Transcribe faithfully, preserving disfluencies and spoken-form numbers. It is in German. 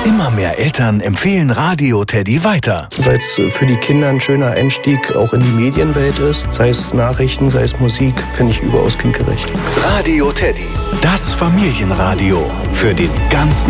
Immer mehr Eltern empfehlen Radio Teddy weiter. Weil es für die Kinder ein schöner Einstieg auch in die Medienwelt ist. Sei es Nachrichten, sei es Musik, finde ich überaus kindgerecht. Radio Teddy, das Familienradio für den ganzen